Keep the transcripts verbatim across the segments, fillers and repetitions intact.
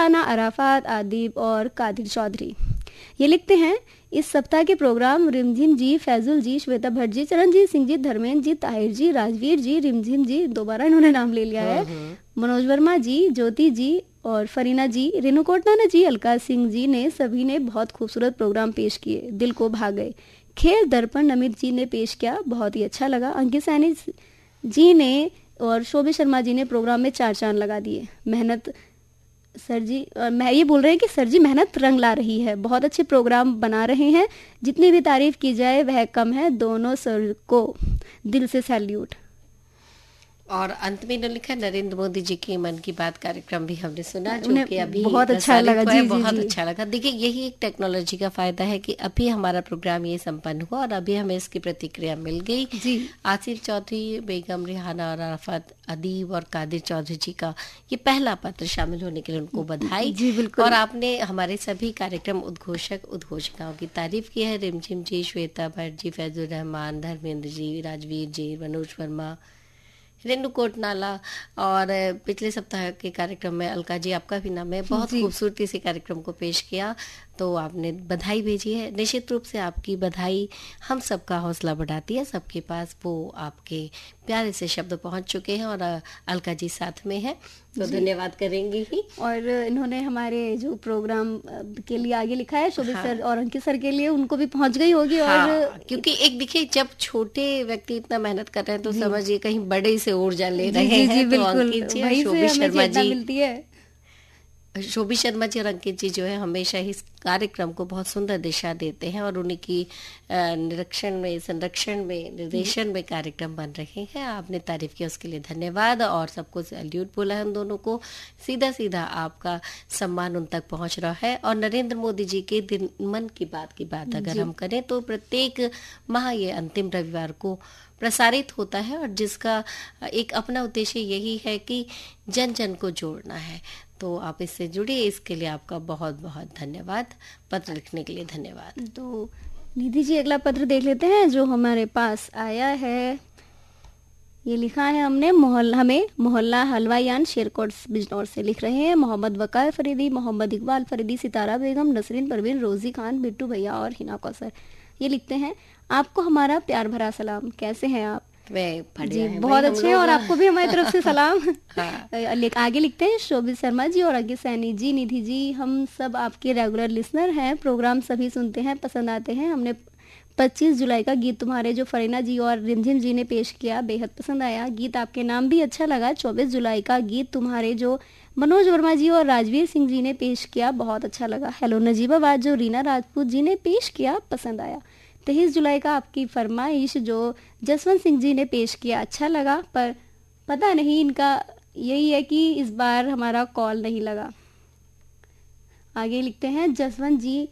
Rihanna, Arafat, Adib और कादिर चौधरी। ये लिखते हैं, इस सप्ताह के प्रोग्राम रिमझिम जी, फैजुल जी, श्वेता भट्ट जी, चरणजीत सिंह जी, धर्मेंद्र जी, ताहिर जी, राजवीर जी, रिमझिम जी, दोबारा इन्होंने नाम ले लिया है, मनोज वर्मा जी, ज्योति जी और फरीना जी, रेणु कोटनाना जी, अलका सिंह जी ने सभी ने बहुत खूबसूरत प्रोग्राम पेश किए, दिल को भा गए। खेल दर्पण नमित जी ने पेश किया, बहुत ही अच्छा लगा। अंकित सैनी जी ने और शोभा शर्मा जी ने प्रोग्राम में चार चांद लगा दिए। मेहनत सर जी, मैं ये बोल रहे हैं कि सर जी मेहनत रंग ला रही है, बहुत अच्छे प्रोग्राम बना रहे हैं, जितनी भी तारीफ की जाए वह कम है, दोनों सर को दिल से सैल्यूट। और अंत में इन्होंने लिखा, नरेंद्र मोदी जी के मन की बात कार्यक्रम भी हमने सुना, जो कि अभी बहुत अच्छा लगा जी, जी, बहुत जी। अच्छा लगा। देखिए, यही एक टेक्नोलॉजी का फायदा है कि अभी हमारा प्रोग्राम ये संपन्न हुआ और अभी हमें इसकी प्रतिक्रिया मिल गई जी। आसिफ चौधरी, बेगम रिहाना और अराफत, अदीब और कादिर चौधरी जी का ये पहला पत्र शामिल होने के लिए उनको बधाई जी, बिल्कुल। और आपने हमारे सभी कार्यक्रम उद्घोषक उद्घोषिकाओं की तारीफ की है, रिमझिम जी, श्वेता भट्ट जी, फैजुर रहमान, धर्मेंद्र जी, राजवीर जी, मनोज वर्मा, रेणु कोटनाला और पिछले सप्ताह के कार्यक्रम में अलका जी, आपका भी नाम है, बहुत खूबसूरती से कार्यक्रम को पेश किया, तो आपने बधाई भेजी है। निश्चित रूप से आपकी बधाई हम सबका हौसला बढ़ाती है, सबके पास वो आपके प्यारे से शब्द पहुंच चुके हैं और अलका जी साथ में है, तो धन्यवाद करेंगे ही। और इन्होंने हमारे जो प्रोग्राम के लिए आगे लिखा है, शोभित हाँ। सर और अंकित सर के लिए उनको भी पहुंच गई होगी। हाँ, और क्योंकि एक देखिए, जब छोटे व्यक्ति इतना मेहनत कर रहे हैं तो समझिए कहीं बड़े से ऊर्जा ले रहे हैं, जी, तो अंकित जी और शोभित शर्मा जी मिलती है। शोभी शर्मा जी और अंकित जी जो है हमेशा इस कार्यक्रम को बहुत सुंदर दिशा देते हैं और उन्हीं की निरीक्षण में, संरक्षण में, निर्देशन में कार्यक्रम बन रहे हैं। आपने तारीफ की, उसके लिए धन्यवाद और सबको सैल्यूट बोला है उन दोनों को। सीधा सीधा आपका सम्मान उन तक पहुंच रहा है। और नरेंद्र मोदी जी के दिन मन की बात की बात अगर हम करें तो प्रत्येक माह ये अंतिम रविवार को प्रसारित होता है और जिसका एक अपना उद्देश्य यही है कि जन जन को जोड़ना है। तो आप इससे जुड़िए, इसके लिए आपका बहुत बहुत धन्यवाद। पत्र लिखने के लिए धन्यवाद। तो निधि जी, अगला पत्र देख लेते हैं जो हमारे पास आया है। ये लिखा है हमने मोहल्ला हमें मोहल्ला हलवायान शेरकोट बिजनौर से लिख रहे हैं मोहम्मद वकार फरीदी, मोहम्मद इकबाल फरीदी, सितारा बेगम, नसरीन परवीन, रोजी खान, बिट्टू भैया और हिना कौसर। ये लिखते हैं, आपको हमारा प्यार भरा सलाम। कैसे हैं आप? जी, बहुत अच्छे हैं और आपको भी हमारी तरफ से सलाम। हाँ। आगे लिखते हैं, शोभित शर्मा जी और अंकित सैनी जी, निधि जी, हम सब आपके रेगुलर लिसनर हैं, प्रोग्राम सभी सुनते हैं, पसंद आते हैं। हमने पच्चीस जुलाई का गीत तुम्हारे जो फरीना जी और रिमझिम जी ने पेश किया बेहद पसंद आया। गीत आपके नाम भी अच्छा लगा। चौबीस जुलाई का गीत तुम्हारे जो मनोज वर्मा जी और राजवीर सिंह जी ने पेश किया बहुत अच्छा लगा। हेलो नजीबाबाद जो रीना राजपूत जी ने पेश किया पसंद आया। तेईस जुलाई का आपकी फरमाइश जो जसवंत सिंह जी ने पेश किया अच्छा लगा, पर पता नहीं इनका यही है कि इस बार हमारा कॉल नहीं लगा। आगे लिखते हैं, जसवंत जी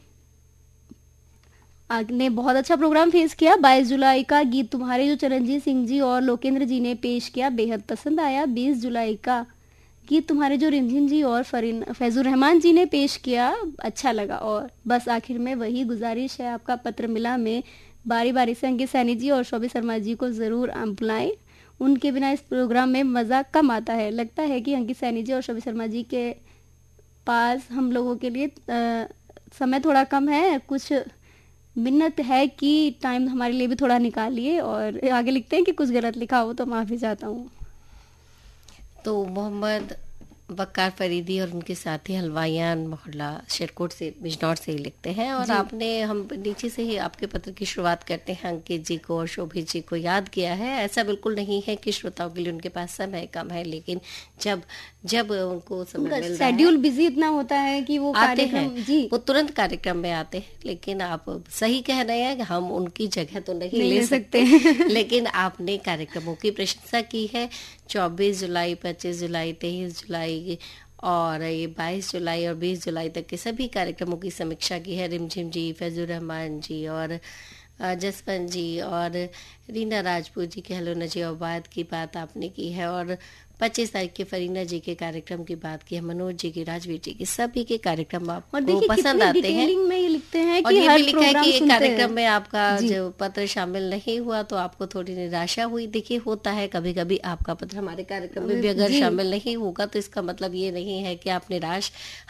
ने बहुत अच्छा प्रोग्राम पेश किया। बाईस जुलाई का गीत तुम्हारे जो चरणजीत सिंह जी और लोकेंद्र जी ने पेश किया बेहद पसंद आया। बीस जुलाई का गीत तुम्हारे जो रिमझिम जी और फरीन फैजुर रहमान जी ने पेश किया अच्छा लगा। और बस आखिर में वही गुजारिश है, आपका पत्र मिला में बारी बारी से अंकित सैनी जी और शोभित शर्मा जी को ज़रूर बुलाएं, उनके बिना इस प्रोग्राम में मज़ा कम आता है। लगता है कि अंकित सैनी जी और शोभित शर्मा जी के पास हम लोगों के लिए आ, समय थोड़ा कम है, कुछ मिन्नत है कि टाइम हमारे लिए भी थोड़ा निकालिए। और आगे लिखते हैं कि कुछ गलत लिखा हो तो माफ़ी चाहता हूँ। तो मोहम्मद वकार फरीदी और उनके साथी हलवायान मोहल्ला शेरकोट से बिजनौर से ही लिखते हैं और आपने हम नीचे से ही आपके पत्र की शुरुआत करते हैं अंकित जी को और शोभित जी को याद किया है। ऐसा बिल्कुल नहीं है कि श्रोताओं के लिए उनके पास समय कम है, लेकिन जब जब उनको समय मिल रहा है, शेड्यूल बिजी इतना होता है कि वो आते हैं जी वो तुरंत कार्यक्रम में आते हैं। लेकिन आप सही कह रहे हैं कि हम उनकी जगह तो नहीं, नहीं ले सकते, सकते। लेकिन आपने कार्यक्रमों की प्रशंसा की है। चौबीस जुलाई, पच्चीस जुलाई, तेईस जुलाई और ये बाईस जुलाई और बीस जुलाई तक के सभी कार्यक्रमों की समीक्षा की है। रिमझिम जी, फैजुर रहमान जी और जसवंत जी और रीना राजपूत जी के हेलो नजीबाबाद की बात आपने की है और पच्चीस तारीख के फरीना जी के कार्यक्रम की बात की है, मनोज जी की, राजवीर जी की, सभी के कार्यक्रम आपको पसंद आते हैं। में ये लिखते हैं और कि ये हर भी लिखा है कि एक कार्यक्रम में आपका जी। जो पत्र शामिल नहीं हुआ तो आपको थोड़ी निराशा हुई। देखिए होता है कभी कभी, आपका पत्र हमारे कार्यक्रम में भी अगर शामिल नहीं होगा तो इसका मतलब ये नहीं है कि आप निराश